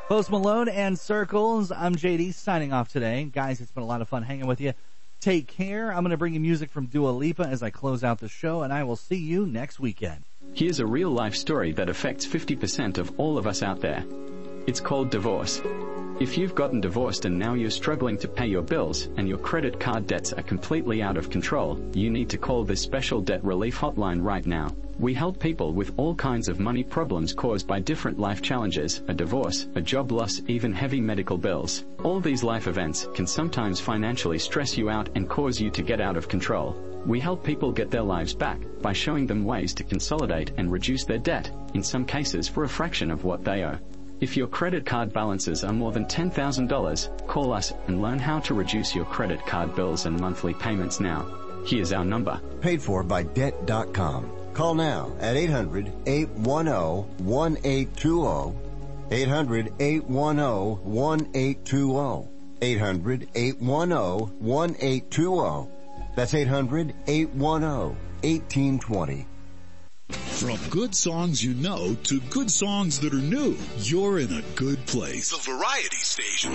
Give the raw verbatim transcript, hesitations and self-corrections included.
Post Malone and Circles. I'm J D signing off today. Guys, it's been a lot of fun hanging with you. Take care. I'm going to bring you music from Dua Lipa as I close out the show, and I will see you next weekend. Here's a real-life story that affects fifty percent of all of us out there. It's called divorce. If you've gotten divorced and now you're struggling to pay your bills and your credit card debts are completely out of control, you need to call this special debt relief hotline right now. We help people with all kinds of money problems caused by different life challenges, a divorce, a job loss, even heavy medical bills. All these life events can sometimes financially stress you out and cause you to get out of control. We help people get their lives back by showing them ways to consolidate and reduce their debt, in some cases for a fraction of what they owe. If your credit card balances are more than ten thousand dollars, call us and learn how to reduce your credit card bills and monthly payments now. Here's our number. Paid for by debt dot com. Call now at eight hundred, eight one zero, one eight two zero. eight hundred, eight one zero, one eight two zero. eight hundred, eight one zero, one eight two zero. That's eight hundred, eight one zero, one eight two zero. From good songs you know to good songs that are new, you're in a good place. The Variety Station.